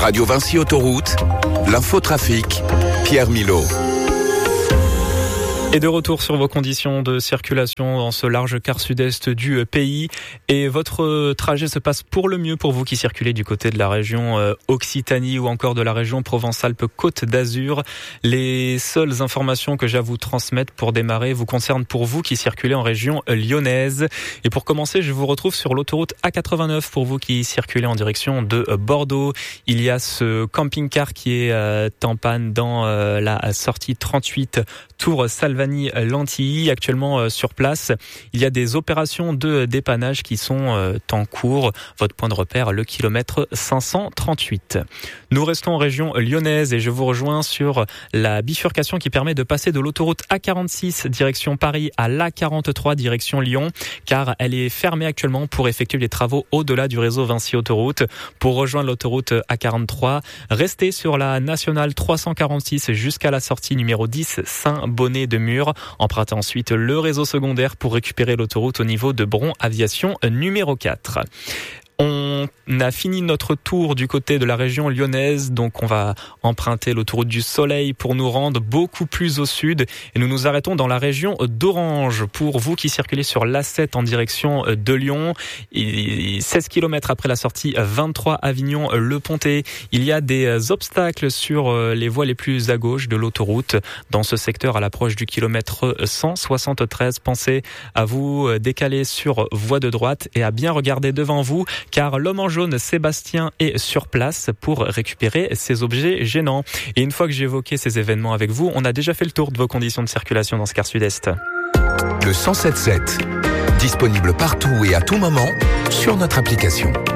Radio Vinci Autoroute, l'infotrafic, Pierre Milot. Et de retour sur vos conditions de circulation dans ce large quart sud-est du pays. Et votre trajet se passe pour le mieux pour vous qui circulez du côté de la région Occitanie ou encore de la région Provence-Alpes-Côte d'Azur. Les seules informations que j'ai à vous transmettre pour démarrer vous concernent pour vous qui circulez en région lyonnaise. Et pour commencer, je vous retrouve sur l'autoroute A89 pour vous qui circulez en direction de Bordeaux. Il y a ce camping-car qui est en panne dans la sortie 38 Tour Salvani-Lantilly. Actuellement sur place, il y a des opérations de dépannage qui sont en cours. Votre point de repère, le kilomètre 538. Nous restons en région lyonnaise et je vous rejoins sur la bifurcation qui permet de passer de l'autoroute A46 direction Paris à l'A43 direction Lyon, car elle est fermée actuellement pour effectuer les travaux au-delà du réseau Vinci Autoroute. Pour rejoindre l'autoroute A43, restez sur la nationale 346 jusqu'à la sortie numéro 10 Saint-Bonnet-de-Mur. Empruntez ensuite le réseau secondaire pour récupérer l'autoroute au niveau de Bron Aviation numéro 4. On a fini notre tour du côté de la région lyonnaise, donc on va emprunter l'autoroute du Soleil pour nous rendre beaucoup plus au sud et nous nous arrêtons dans la région d'Orange. Pour vous qui circulez sur l'A7 en direction de Lyon, 16 km après la sortie 23 Avignon-Le Pontet, il y a des obstacles sur les voies les plus à gauche de l'autoroute. Dans ce secteur à l'approche du kilomètre 173, pensez à vous décaler sur voie de droite et à bien regarder devant vous, car l'homme en jaune Sébastien est sur place pour récupérer ces objets gênants. Et une fois que j'ai évoqué ces événements avec vous, on a déjà fait le tour de vos conditions de circulation dans ce quart sud-est. Le 107.7, disponible partout et à tout moment sur notre application.